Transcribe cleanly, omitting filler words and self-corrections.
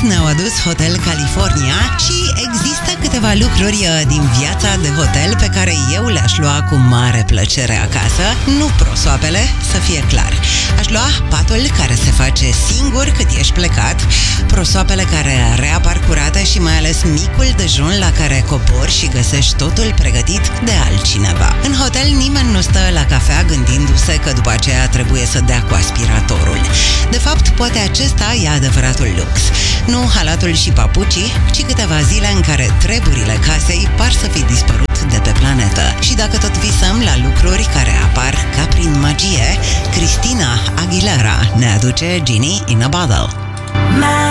ne-au adus Hotel California și există câteva lucruri din viața de hotel pe care eu le-aș lua cu mare plăcere acasă. Nu prosoapele, să fie clar. Aș lua patul care se face singur cât ești plecat, prosoapele care reapar curate și mai ales micul dejun la care cobori și găsești totul pregătit de altcineva. În hotel nimeni nu stă la cafea gândindu-se că după aceea trebuie să dea cu aspiratorul. De fapt, poate acesta e adevăratul lux. Nu halatul și papucii, ci câteva zile în care treburile casei par să fi dispărut de pe planetă. Și dacă tot visăm la lucruri care apar ca prin magie, Christina Aguilera ne aduce Genie in a Bottle.